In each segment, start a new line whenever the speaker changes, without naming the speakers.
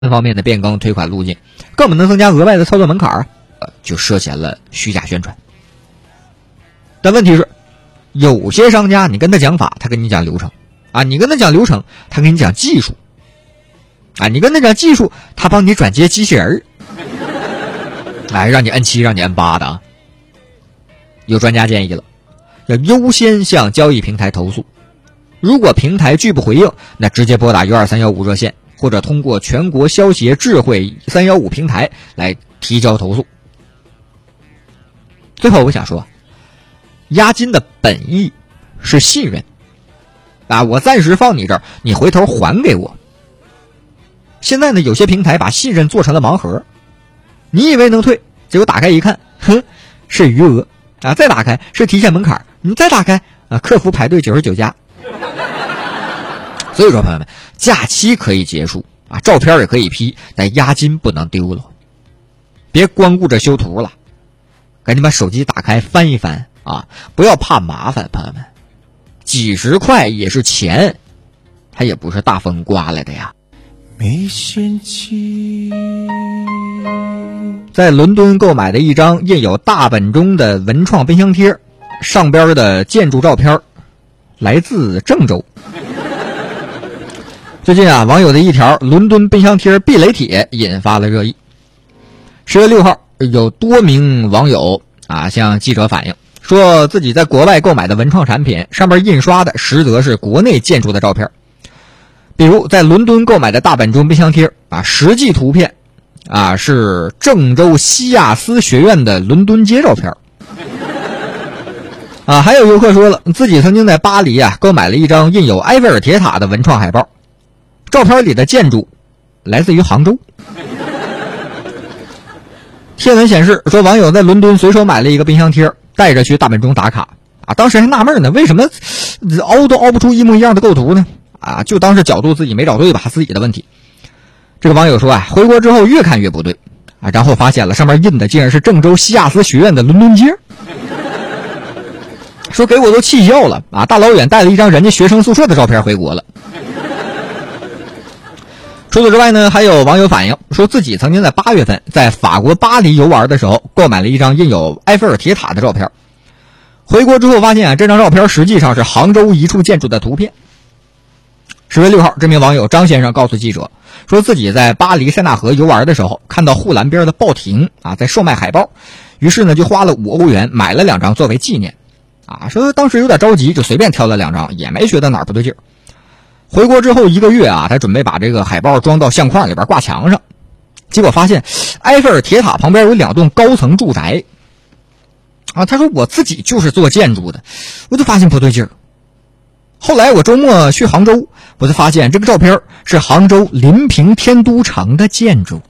方面的变更推款路径，更不能增加额外的操作门槛就涉嫌了虚假宣传。但问题是，有些商家你跟他讲法，他跟你讲流程你跟他讲流程，他跟你讲技术你跟他讲技术，他帮你转接机器人让你摁7让你摁8的有专家建议了，要优先向交易平台投诉，如果平台拒不回应，那直接拨打12315热线，或者通过全国消协智慧315平台来提交投诉。最后我想说，押金的本意是信任我暂时放你这儿，你回头还给我。现在呢，有些平台把信任做成了盲盒，你以为能退，结果打开一看，是余额再打开是提现门槛，你再打开客服排队99家。所以说朋友们，假期可以结束照片也可以 P， 但押金不能丢了。别光顾着修图了，赶紧把手机打开翻一翻不要怕麻烦，朋友们，几十块也是钱，它也不是大风刮来的呀。
没嫌弃。
在伦敦购买的一张印有大本钟的文创冰箱贴，上边的建筑照片来自郑州。最近网友的一条伦敦冰箱贴避雷帖引发了热议。10月6号，有多名网友向记者反映，说自己在国外购买的文创产品上面印刷的实则是国内建筑的照片。比如在伦敦购买的大本钟冰箱贴实际图片是郑州西亚斯学院的伦敦街照片。还有游客说了，自己曾经在巴黎购买了一张印有埃菲尔铁塔的文创海报，照片里的建筑来自于杭州。贴文显示说，网友在伦敦随手买了一个冰箱贴，带着去大本钟打卡当时还纳闷呢，为什么凹都凹不出一模一样的构图呢？就当是角度自己没找对吧，自己的问题。这个网友说回国之后越看越不对然后发现了上面印的竟然是郑州西亚斯学院的伦敦街。说给我都气笑了大老远带了一张人家学生宿舍的照片回国了。除此之外呢，还有网友反映说，自己曾经在8月份在法国巴黎游玩的时候购买了一张印有埃菲尔铁塔的照片，回国之后发现这张照片实际上是杭州一处建筑的图片。10月6号，这名网友张先生告诉记者，说自己在巴黎塞纳河游玩的时候，看到护栏边的报亭在售卖海报，于是呢就花了5欧元买了2张作为纪念说当时有点着急，就随便挑了2张，也没觉得哪儿不对劲儿。回国之后1个月他准备把这个海报装到相框里边挂墙上，结果发现埃菲尔铁塔旁边有2栋高层住宅他说我自己就是做建筑的，我就发现不对劲儿。后来我周末去杭州，我就发现这个照片是杭州临平天都城的建筑。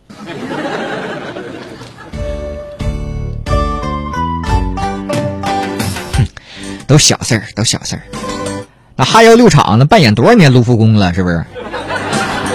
都小事儿，都小事儿。哈药6厂呢扮演多少年卢浮宫了，是不是？